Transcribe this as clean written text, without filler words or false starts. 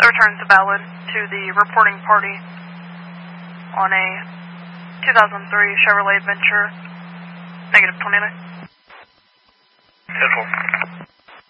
returns valid to the reporting party on a 2003 Chevrolet Adventure, -29. 10-4.